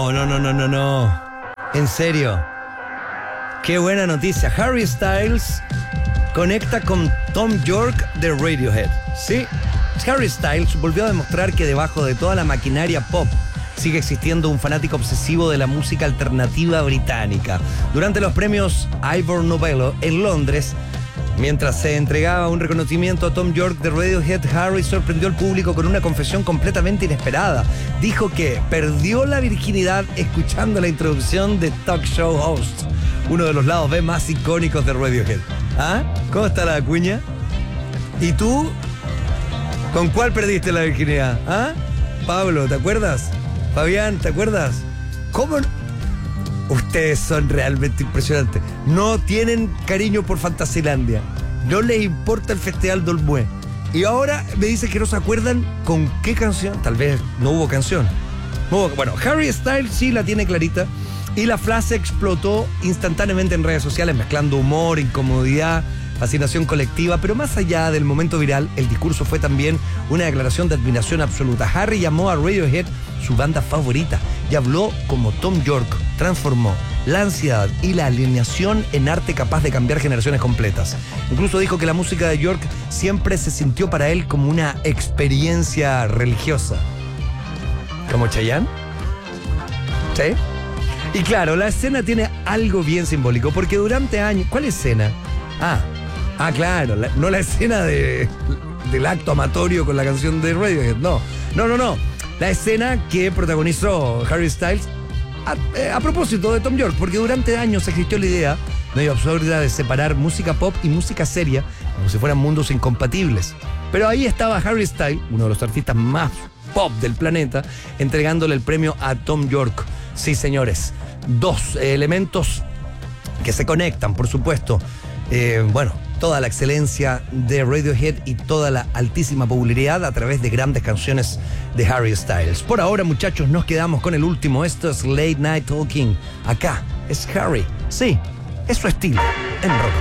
No. En serio. Qué buena noticia. Harry Styles conecta con Thom Yorke de Radiohead. Sí, Harry Styles volvió a demostrar que debajo de toda la maquinaria pop sigue existiendo un fanático obsesivo de la música alternativa británica. Durante los premios Ivor Novello en Londres, mientras se entregaba un reconocimiento a Thom Yorke de Radiohead, Harry sorprendió al público con una confesión completamente inesperada. Dijo que perdió la virginidad escuchando la introducción de Talk Show Host, uno de los lados B más icónicos de Radiohead. ¿Ah? ¿Cómo está la cuña? ¿Y tú? ¿Con cuál perdiste la virginidad? ¿Ah? Pablo, ¿te acuerdas? Fabián, ¿te acuerdas? ¿Cómo? Ustedes son realmente impresionantes. No tienen cariño por Fantasilandia. No les importa el Festival de Olmué. Y ahora me dicen que no se acuerdan con qué canción. Tal vez no hubo canción. Bueno, Harry Styles sí la tiene clarita. Y la frase explotó instantáneamente en redes sociales, mezclando humor, incomodidad, fascinación colectiva. Pero más allá del momento viral, el discurso fue también una declaración de admiración absoluta. Harry llamó a Radiohead su banda favorita y habló como Thom Yorke transformó la ansiedad y la alienación en arte capaz de cambiar generaciones completas. Incluso dijo que la música de Yorke siempre se sintió para él como una experiencia religiosa. ¿Como Chayanne? ¿Sí? Y claro, la escena tiene algo bien simbólico, porque durante años... ¿Cuál escena? Claro, no la escena del acto amatorio con la canción de Radiohead, no. La escena que protagonizó Harry Styles a propósito de Thom Yorke, porque durante años existió la idea medio absurda de separar música pop y música seria como si fueran mundos incompatibles. Pero ahí estaba Harry Styles, uno de los artistas más pop del planeta, entregándole el premio a Thom Yorke. Sí, señores, dos elementos que se conectan, por supuesto. Toda la excelencia de Radiohead y toda la altísima popularidad a través de grandes canciones de Harry Styles. Por ahora, muchachos, nos quedamos con el último. Esto es Late Night Talking. Acá es Harry. Sí, es su estilo en rock.